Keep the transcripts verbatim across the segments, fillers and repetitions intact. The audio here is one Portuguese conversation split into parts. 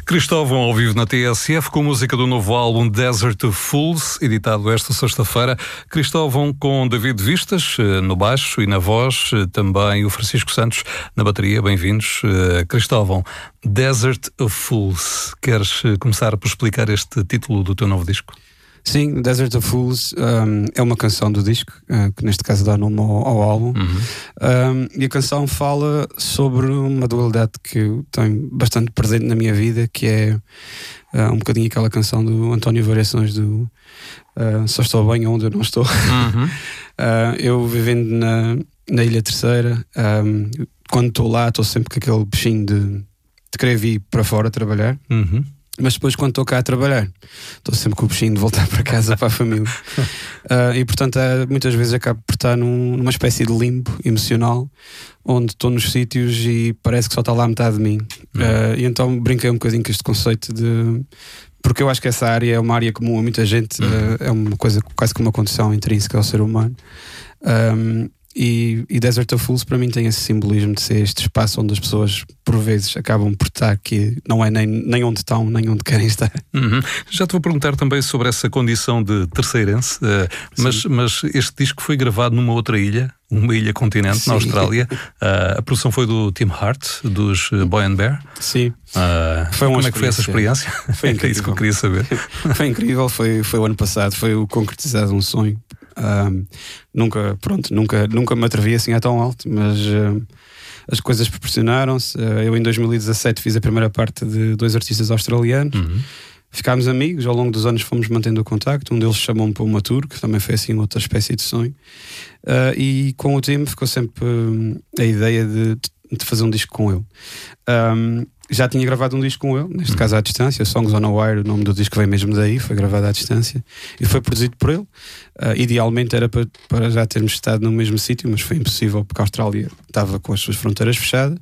Cristóvão ao vivo na T S F com música do novo álbum Desert of Fools, editado esta sexta-feira. Cristóvão com David Vistas no baixo e na voz, também o Francisco Santos na bateria. Bem-vindos. Cristóvão, Desert of Fools. Queres começar por explicar este título do teu novo disco? Sim, Desert of Fools um, é uma canção do disco, uh, que neste caso dá nome ao, ao álbum. Uhum. Um, e a canção fala sobre uma dualidade que eu tenho bastante presente na minha vida, que é uh, um bocadinho aquela canção do António Variações do uh, Só Estou Bem Onde Eu Não Estou. Uhum. uh, eu vivendo na, na Ilha Terceira, um, quando estou lá estou sempre com aquele bichinho de, de querer vir para fora trabalhar. Uhum. Mas depois, quando estou cá a trabalhar, estou sempre com o bichinho de voltar para casa, para a família. Uh, e portanto, uh, muitas vezes acabo por estar num, numa espécie de limbo emocional, onde estou nos sítios e parece que só está lá metade de mim. Uh, e então brinquei um bocadinho com este conceito de... Porque eu acho que essa área é uma área comum a muita gente, uh, é uma coisa quase que uma condição intrínseca ao ser humano. Um, E, e Desert of Fools para mim tem esse simbolismo de ser este espaço onde as pessoas por vezes acabam por estar, que não é nem, nem onde estão, nem onde querem estar. Uhum. Já te vou perguntar também sobre essa condição de terceirense, uh, mas, mas este disco foi gravado numa outra ilha, uma ilha continente, Sim. na Austrália. Uh, a produção foi do Tim Hart, dos uh, Boy and Bear. Sim. Uh, foi como é que foi essa experiência? Foi incrível. É isso que eu queria saber. Foi incrível, foi, foi o ano passado, foi o concretizado um sonho. Um, nunca, pronto, nunca, nunca me atrevi assim a tão alto, mas uh, as coisas proporcionaram-se. Uh, eu em dois mil e dezassete fiz a primeira parte de dois artistas australianos. Uhum. Ficámos amigos, ao longo dos anos fomos mantendo o contacto. Um deles chamou-me para uma tour, que também foi assim outra espécie de sonho. Uh, e com o Tim ficou sempre uh, a ideia de, de fazer um disco com ele. Um, Já tinha gravado um disco com ele, neste caso à distância, Songs on a Wire, o nome do disco vem mesmo daí, foi gravado à distância e foi produzido por ele. Uh, idealmente era para, para já termos estado no mesmo sítio, mas foi impossível porque a Austrália estava com as suas fronteiras fechadas.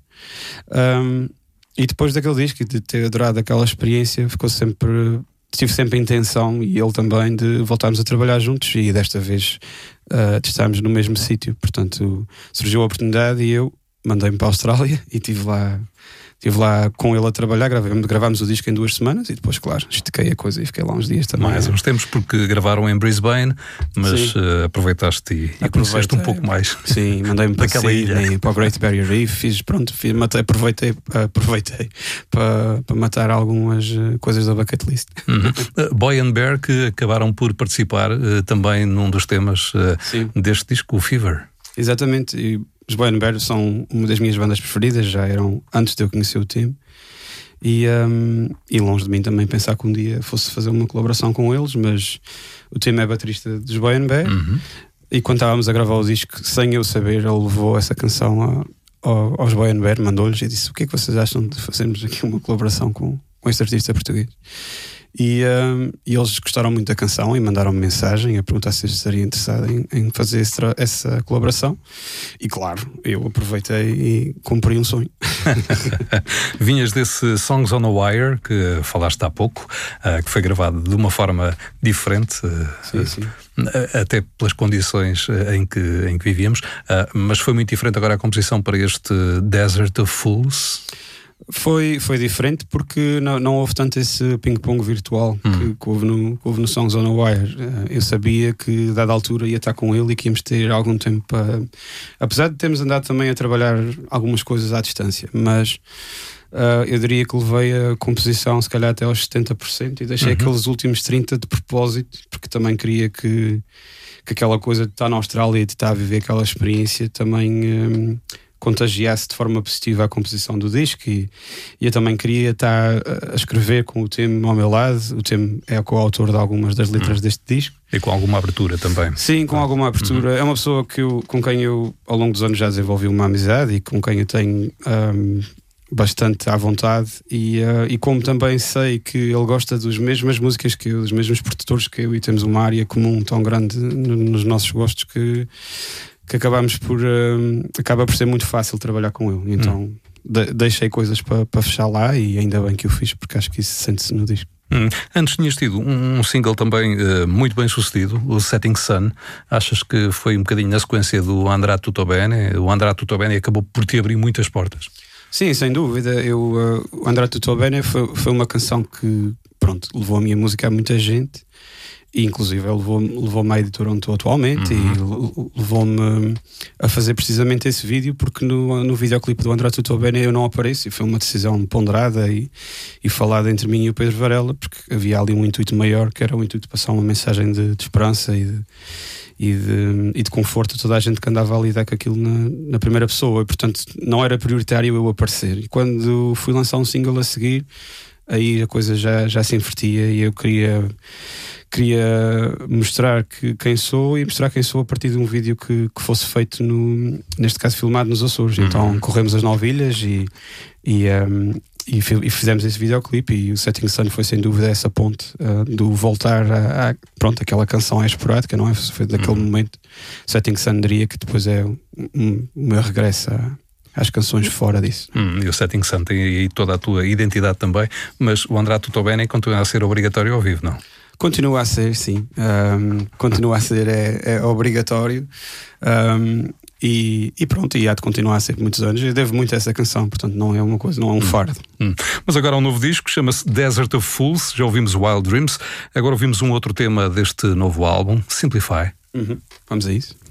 Um, e depois daquele disco e de ter adorado aquela experiência, ficou sempre, tive sempre a intenção, e ele também, de voltarmos a trabalhar juntos e desta vez uh, de estarmos no mesmo sítio. Portanto, surgiu a oportunidade e eu mandei-me para a Austrália e estive lá. Estive lá com ele a trabalhar, gravámos, gravámos o disco em duas semanas e depois, claro, estiquei a coisa e fiquei lá uns dias também. Mais uns tempos, porque gravaram em Brisbane, mas uh, aproveitaste e, e conheceste um pouco mais. Sim, mandei-me para aquela ilha, para o Great Barrier Reef, fiz, pronto, fiz, matei, aproveitei, aproveitei para, para matar algumas coisas da bucket list. Uhum. uh, Boy and Bear, que acabaram por participar uh, também num dos temas uh, deste disco, o Fever. Exatamente, e os Boy and Bear são uma das minhas bandas preferidas, já eram antes de eu conhecer o Tim. E, um, e longe de mim também pensar que um dia fosse fazer uma colaboração com eles, mas o Tim é baterista dos Boy and Bear. Uhum. E quando estávamos a gravar o disco, sem eu saber, ele levou essa canção a, a, aos Boy and Bear, mandou-lhes e disse: o que é que vocês acham de fazermos aqui uma colaboração com, com este artista português? E, um, e eles gostaram muito da canção e mandaram-me mensagem a perguntar se eu estaria interessado em, em fazer esse, essa colaboração. E claro, eu aproveitei e cumpri um sonho. Vinhas desse Songs on a Wire que falaste há pouco, uh, que foi gravado de uma forma diferente, uh, sim, sim. Uh, até pelas condições em que, em que vivíamos, uh, mas foi muito diferente agora a composição para este Desert of Fools. Foi, foi diferente porque não, não houve tanto esse ping-pong virtual hum. que, que, houve no, que houve no Songs on a Wire. Eu sabia que, dada altura, ia estar com ele e que íamos ter algum tempo para... Apesar de termos andado também a trabalhar algumas coisas à distância, mas uh, eu diria que levei a composição se calhar até aos setenta por cento e deixei uhum. aqueles últimos trinta por cento de propósito, porque também queria que, que aquela coisa de estar na Austrália e de estar a viver aquela experiência também... Um, contagiasse de forma positiva a composição do disco, e, e eu também queria estar a escrever com o Tim ao meu lado. O Tim é o coautor de algumas das letras hum. deste disco. E com alguma abertura também. Sim, com alguma abertura. Uhum. É uma pessoa que eu, com quem eu ao longo dos anos já desenvolvi uma amizade e com quem eu tenho um, bastante à vontade, e, uh, e como também sei que ele gosta das mesmas músicas que eu, dos mesmos produtores que eu, e temos uma área comum tão grande no, nos nossos gostos que que acabamos por uh, acaba por ser muito fácil trabalhar com ele. Então hum. de, deixei coisas para pa fechar lá, e ainda bem que o fiz, porque acho que isso sente-se no disco. Hum. Antes tinhas tido um, um single também uh, muito bem sucedido, o Setting Sun. Achas que foi um bocadinho na sequência do Andrà Tutto Bene? O Andrà Tutto Bene acabou por te abrir muitas portas. Sim, sem dúvida. Eu, uh, o Andrà Tutto Bene foi, foi uma canção que, pronto, levou a minha música a muita gente. E inclusive levou-me levou à editora onde estou atualmente. Uhum. E levou-me a fazer precisamente esse vídeo, porque no, no videoclipe do Andrà Tutto Bene eu não apareço, e foi uma decisão ponderada e, e falada entre mim e o Pedro Varela, porque havia ali um intuito maior, que era o intuito de passar uma mensagem de, de esperança e de, e, de, e de conforto a toda a gente que andava a lidar com aquilo na, na primeira pessoa, e portanto não era prioritário eu aparecer. E quando fui lançar um single a seguir, aí a coisa já, já se invertia, e eu queria queria mostrar que, quem sou, e mostrar quem sou a partir de um vídeo que, que fosse feito, no, neste caso filmado nos Açores. Uhum. Então corremos as Novilhas e, e, um, e, e fizemos esse videoclipe, e o Setting Sun foi sem dúvida essa ponte uh, do voltar a, a pronto, aquela canção é esporádica, não é? Foi daquele uhum. momento. Setting Sun diria que depois é um, um, o meu regresso a às canções fora disso. Hum, e o Setting Sun tem aí toda a tua identidade também, mas o Andrà Tutto Bene continua a ser obrigatório ao vivo, não? Continua a ser, sim. Um, continua a ser, é, é obrigatório. Um, e, e pronto, e há de continuar a ser por muitos anos. Eu devo muito a essa canção, portanto não é uma coisa, não é um fardo. Hum. Mas agora há um novo disco, chama-se Desert of Fools. Já ouvimos Wild Dreams, agora ouvimos um outro tema deste novo álbum, Simplify. Uhum. Vamos a isso.